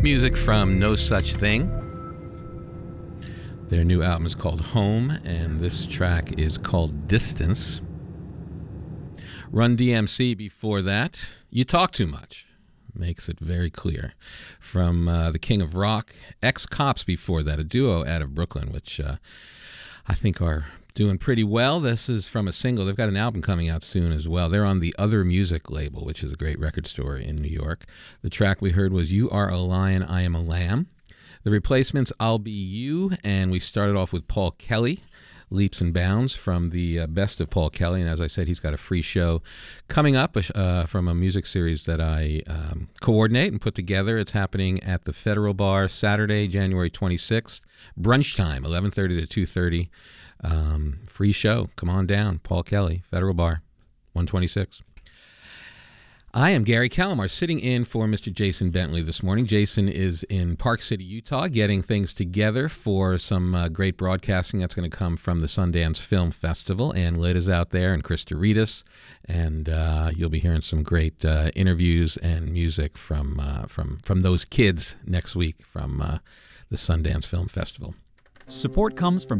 music from No Such Thing. Their new album is called Home, and this track is called Distance. Run DMC before that. You Talk Too Much. Makes it very clear. From the King of Rock. Ex-Cops before that, a duo out of Brooklyn, which I think are doing pretty well. This is from a single. They've got an album coming out soon as well. They're on the Other Music label, which is a great record store in New York. The track we heard was You Are a Lion, I Am a Lamb. The Replacements, I'll Be You. And we started off with Paul Kelly, Leaps and Bounds, from the Best of Paul Kelly. And as I said, he's got a free show coming up from a music series that I coordinate and put together. It's happening at the Federal Bar Saturday, January 26th. Brunch time, 11:30 to 2:30. Free show. Come on down. Paul Kelly, Federal Bar, 126. I am Gary Calamar, sitting in for Mr. Jason Bentley this morning. Jason is in Park City, Utah, getting things together for some great broadcasting that's going to come from the Sundance Film Festival. And Lida's out there, and Chris Doritas, and you'll be hearing some great interviews and music from those kids next week from the Sundance Film Festival. Support comes from